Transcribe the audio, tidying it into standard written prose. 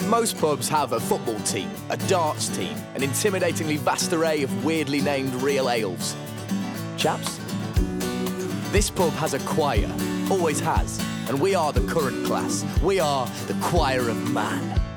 Most pubs have a football team, a darts team, an intimidatingly vast array of weirdly named real ales. Chaps? This pub has a choir, always has, and we are the current class. We are the choir of man.